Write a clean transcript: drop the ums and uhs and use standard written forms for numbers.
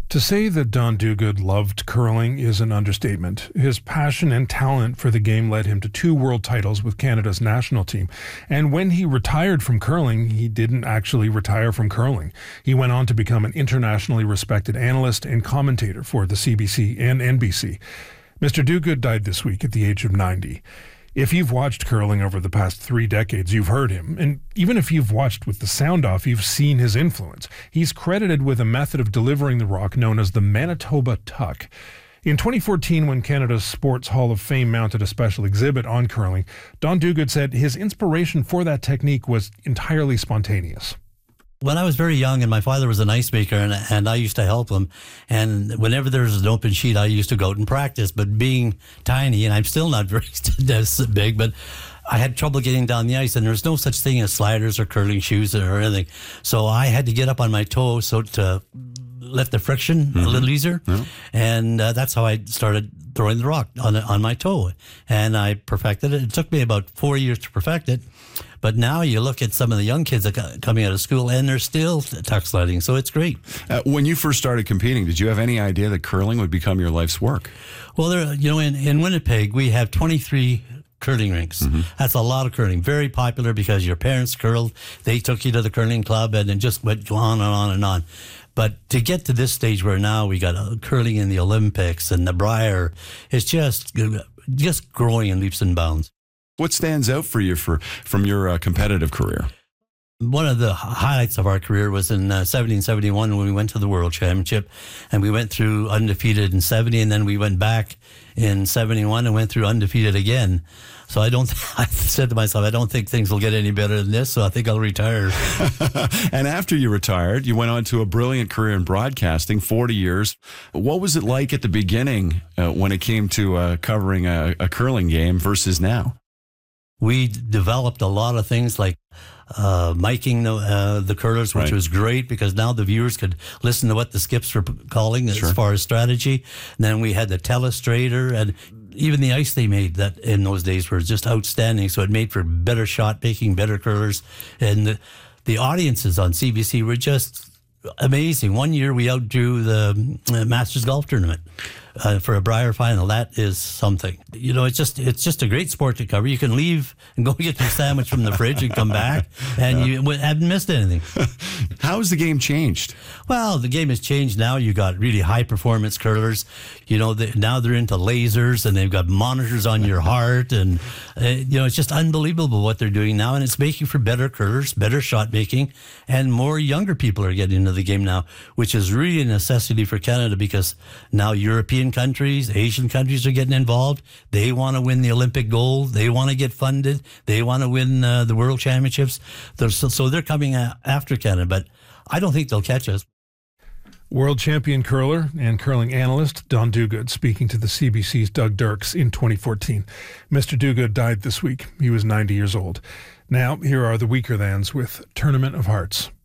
To say that Don Duguid loved curling is an understatement. His passion and talent for the game led him to 2 world titles with Canada's national team. And when he retired from curling, he didn't actually retire from curling. He went on to become an internationally respected analyst and commentator for the CBC and NBC. Mr. Duguid died this week at the age of 90. If you've watched curling over the past 3 decades, you've heard him. And even if you've watched with the sound off, you've seen his influence. He's credited with a method of delivering the rock known as the Manitoba Tuck. In 2014, when Canada's Sports Hall of Fame mounted a special exhibit on curling, Don Duguid said his inspiration for that technique was entirely spontaneous. When I was very young and my father was an ice maker and I used to help him, and whenever there was an open sheet, I used to go out and practice. But being tiny, and I'm still not very big, but I had trouble getting down the ice, and there was no such thing as sliders or curling shoes or anything. So I had to get up on my toes so to let the friction a little easier. Yeah. And that's how I started throwing the rock on my toe. And I perfected it. It took me about 4 years to perfect it. But now you look at some of the young kids that are coming out of school, and they're still tuck sliding, so it's great. When you first started competing, did you have any idea that curling would become your life's work? Well, in Winnipeg, we have 23 curling rinks. Mm-hmm. That's a lot of curling. Very popular because your parents curled. They took you to the curling club, and it just went on and on and on. But to get to this stage where now we got curling in the Olympics and the Brier, it's just growing in leaps and bounds. What stands out for you from your competitive career? One of the highlights of our career was in 70-71 when we went to the World Championship, and we went through undefeated in 70, and then we went back in 71 and went through undefeated again. So I said to myself, I don't think things will get any better than this, so I think I'll retire. And after you retired, you went on to a brilliant career in broadcasting, 40 years. What was it like at the beginning when it came to covering a curling game versus now? We developed a lot of things like miking the curlers, which was great because now the viewers could listen to what the skips were calling as far as strategy. And then we had the telestrator, and even the ice they made that in those days were just outstanding. So it made for better shot making, better curlers. And the audiences on CBC were just amazing. One year we outdrew the Masters Golf Tournament for a Brier final. That is something. It's just a great sport to cover. You can leave and go get your sandwich from the fridge and come back, and you haven't missed anything. How has the game changed? Well, the game has changed now. You got really high performance curlers. Now they're into lasers, and they've got monitors on your heart, and it's just unbelievable what they're doing now, and it's making for better curlers, better shot making, and more younger people are getting into the game now, which is really a necessity for Canada because now European countries, Asian countries are getting involved. They want to win the Olympic gold. They want to get funded. They want to win the World Championships. So they're coming after Canada, but I don't think they'll catch us. World champion curler and curling analyst Don Duguid speaking to the CBC's Doug Dirks in 2014. Mr. Duguid died this week. He was 90 years old. Now, here are the Weaker Thans with Tournament of Hearts.